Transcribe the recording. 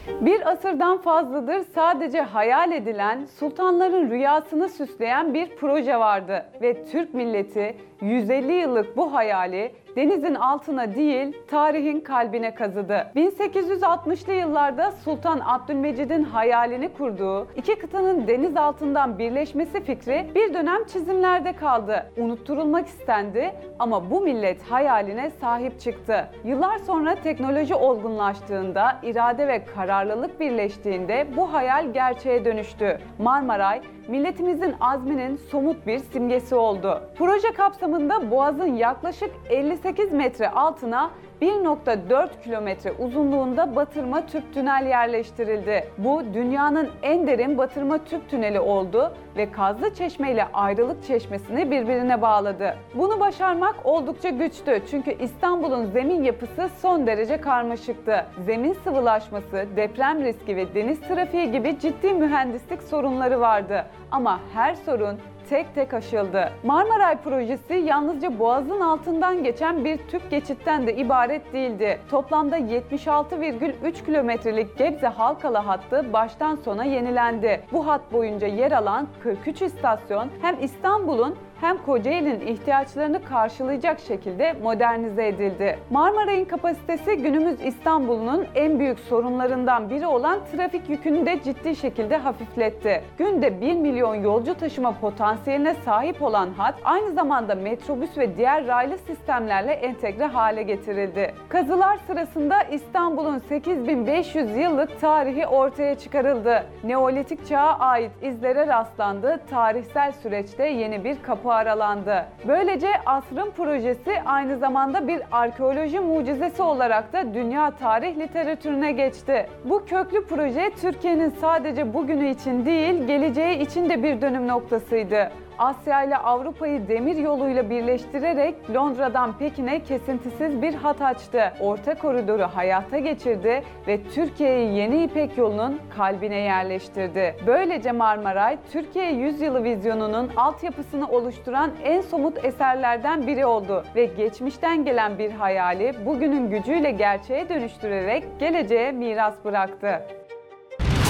Bir asırdan fazladır sadece hayal edilen, sultanların rüyasını süsleyen bir proje vardı ve Türk milleti 150 yıllık bu hayali denizin altına değil, tarihin kalbine kazıdı. 1860'lı yıllarda Sultan Abdülmecid'in hayalini kurduğu iki kıtanın deniz altından birleşmesi fikri bir dönem çizimlerde kaldı. Unutturulmak istendi ama bu millet hayaline sahip çıktı. Yıllar sonra teknoloji olgunlaştığında, irade ve kararlılık birleştiğinde bu hayal gerçeğe dönüştü. Marmaray, milletimizin azminin somut bir simgesi oldu. Proje kapsamında Boğaz'ın yaklaşık 58 metre altına 1,4 kilometre uzunluğunda batırma tüp tünel yerleştirildi. Bu dünyanın en derin batırma tüp tüneli oldu ve Kazlıçeşme ile Ayrılık Çeşmesi'ni birbirine bağladı. Bunu başarmak oldukça güçtü çünkü İstanbul'un zemin yapısı son derece karmaşıktı. Zemin sıvılaşması, deprem riski ve deniz trafiği gibi ciddi mühendislik sorunları vardı. Ama her sorun tek tek aşıldı. Marmaray projesi yalnızca Boğaz'ın altından geçen bir tüp geçitten de ibaret değildi. Toplamda 76,3 kilometrelik Gebze-Halkalı hattı baştan sona yenilendi. Bu hat boyunca yer alan 43 istasyon hem İstanbul'un hem Kocaeli'nin ihtiyaçlarını karşılayacak şekilde modernize edildi. Marmaray'ın kapasitesi günümüz İstanbul'un en büyük sorunlarından biri olan trafik yükünü de ciddi şekilde hafifletti. Günde 1 milyon yolcu taşıma potansiyeline sahip olan hat aynı zamanda metrobüs ve diğer raylı sistemlerle entegre hale getirildi. Kazılar sırasında İstanbul'un 8500 yıllık tarihi ortaya çıkarıldı. Neolitik çağa ait izlere rastlandı, tarihsel süreçte yeni bir kapı aralandı. Böylece asrın projesi aynı zamanda bir arkeoloji mucizesi olarak da dünya tarih literatürüne geçti. Bu köklü proje Türkiye'nin sadece bugünü için değil, geleceği için de bir dönüm noktasıydı. Asya ile Avrupa'yı demir yoluyla birleştirerek Londra'dan Pekin'e kesintisiz bir hat açtı. Orta koridoru hayata geçirdi ve Türkiye'yi yeni İpek yolunun kalbine yerleştirdi. Böylece Marmaray, Türkiye Yüzyılı vizyonunun altyapısını oluşturan en somut eserlerden biri oldu ve geçmişten gelen bir hayali bugünün gücüyle gerçeğe dönüştürerek geleceğe miras bıraktı.